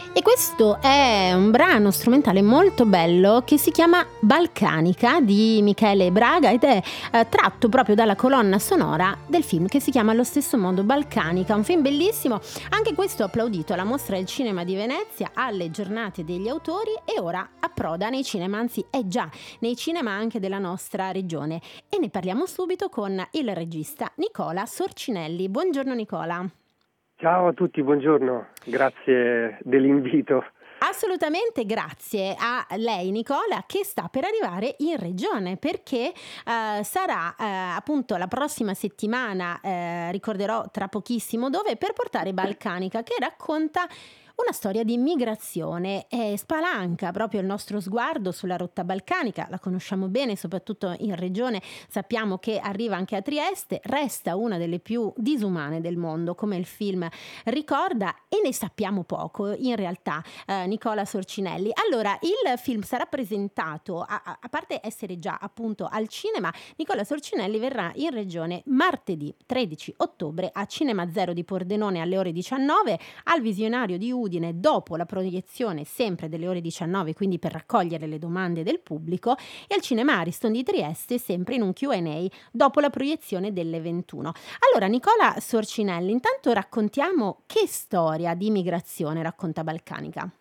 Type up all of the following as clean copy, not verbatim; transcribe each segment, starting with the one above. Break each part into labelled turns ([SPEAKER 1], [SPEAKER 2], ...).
[SPEAKER 1] E questo è un brano strumentale molto bello che si chiama Balcanica di Michele Braga ed è tratto proprio dalla colonna sonora del film che si chiama allo stesso modo Balcanica, un film bellissimo, anche questo applaudito alla Mostra del Cinema di Venezia, alle giornate degli autori, e ora approda nei cinema, anzi è già nei cinema anche della nostra regione, e ne parliamo subito con il regista Nicola Sorcinelli. Buongiorno Nicola.
[SPEAKER 2] Ciao a tutti, buongiorno, grazie dell'invito.
[SPEAKER 1] Assolutamente, grazie a lei Nicola, che sta per arrivare in regione, perché sarà appunto la prossima settimana, ricorderò tra pochissimo dove, per portare Balcanica, che racconta una storia di migrazione e spalanca proprio il nostro sguardo sulla rotta balcanica. La conosciamo bene, soprattutto in regione, sappiamo che arriva anche a Trieste, resta una delle più disumane del mondo, come il film ricorda, e ne sappiamo poco in realtà, Nicola Sorcinelli. Allora, il film sarà presentato, a parte essere già appunto al cinema, Nicola Sorcinelli verrà in regione martedì 13 ottobre a Cinema Zero di Pordenone alle ore 19, al Visionario di Udine dopo la proiezione sempre delle ore 19, quindi per raccogliere le domande del pubblico, e al Cinema Ariston di Trieste sempre in un Q&A dopo la proiezione delle 21. Allora, Nicola Sorcinelli, intanto raccontiamo che storia di migrazione racconta Balcanica.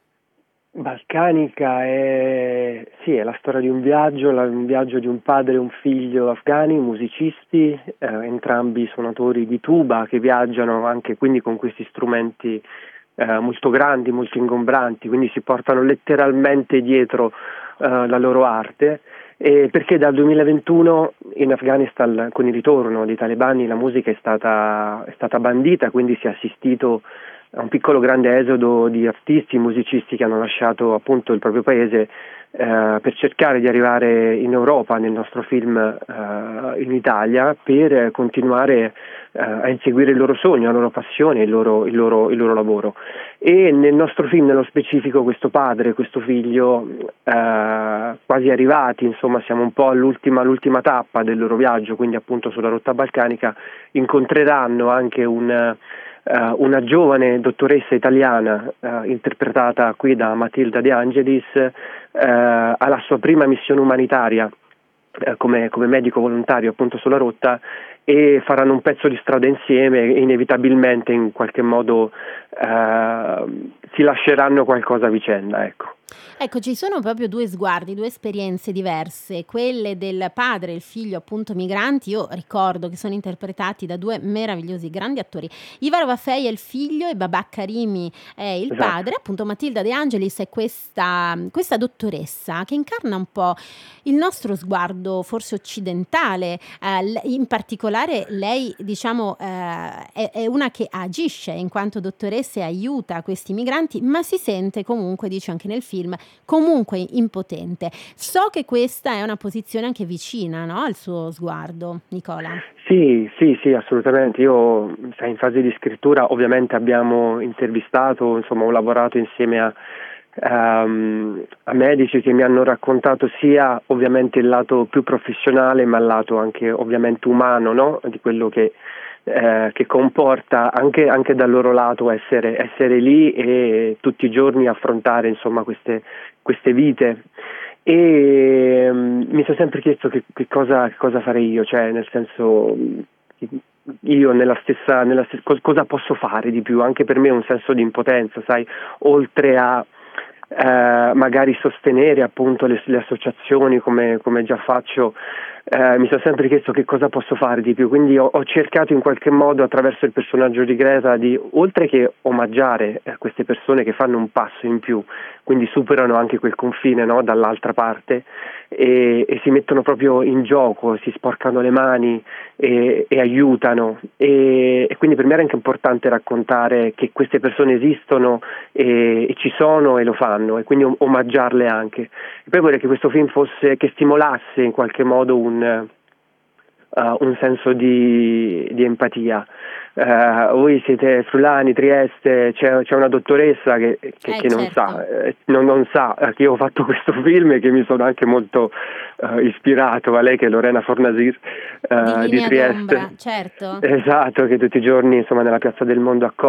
[SPEAKER 2] Balcanica è la storia di un viaggio di un padre e un figlio afghani, musicisti, entrambi suonatori di tuba, che viaggiano anche quindi con questi strumenti molto grandi, molto ingombranti, quindi si portano letteralmente dietro la loro arte, perché dal 2021 in Afghanistan, con il ritorno dei talebani, la musica è stata bandita, quindi si è assistito a un piccolo grande esodo di artisti, musicisti che hanno lasciato appunto il proprio paese per cercare di arrivare in Europa, nel nostro film in Italia, per continuare a inseguire il loro sogno, la loro passione, il loro lavoro. E nel nostro film, nello specifico, questo padre e questo figlio, quasi arrivati, insomma siamo un po' all'ultima tappa del loro viaggio, quindi appunto sulla rotta balcanica, incontreranno anche una giovane dottoressa italiana, interpretata qui da Matilda De Angelis, alla sua prima missione umanitaria come medico volontario appunto sulla rotta, e faranno un pezzo di strada insieme e inevitabilmente in qualche modo si lasceranno qualcosa a vicenda, ecco.
[SPEAKER 1] Ecco, ci sono proprio due sguardi, due esperienze diverse, quelle del padre e il figlio appunto migranti. Io ricordo che sono interpretati da due meravigliosi grandi attori, Ivar Vafei è il figlio e Babak Karimi è il
[SPEAKER 2] Esatto.
[SPEAKER 1] padre. Appunto Matilda De Angelis è questa dottoressa che incarna un po' il nostro sguardo forse occidentale, in particolare lei diciamo è una che agisce in quanto dottoressa e aiuta questi migranti, ma si sente comunque, dice anche nel film, comunque impotente. So che questa è una posizione anche vicina, no, al suo sguardo, Nicola.
[SPEAKER 2] Sì, assolutamente. Io, in fase di scrittura, ovviamente abbiamo intervistato, insomma, ho lavorato insieme a medici che mi hanno raccontato sia ovviamente il lato più professionale, ma il lato anche ovviamente umano, no? Di quello che comporta anche dal loro lato essere lì e tutti i giorni affrontare, insomma, queste vite. E mi sono sempre chiesto che cosa farei io, cioè nel senso, io cosa posso fare di più. Anche per me è un senso di impotenza, sai, oltre a magari sostenere appunto le associazioni come già faccio. Mi sono sempre chiesto che cosa posso fare di più, quindi ho cercato in qualche modo, attraverso il personaggio di Greta, di, oltre che omaggiare queste persone che fanno un passo in più, quindi superano anche quel confine, no, dall'altra parte, e si mettono proprio in gioco, si sporcano le mani e aiutano, e quindi per me era anche importante raccontare che queste persone esistono e ci sono e lo fanno, e quindi omaggiarle anche. E poi vorrei che questo film che stimolasse in qualche modo un senso di empatia. Voi siete friulani, Trieste, c'è una dottoressa che non sa che io ho fatto questo film e che mi sono anche molto ispirato a lei, che è Lorena Fornasir di Trieste.
[SPEAKER 1] Certo.
[SPEAKER 2] Esatto, che tutti i giorni, insomma, nella Piazza del Mondo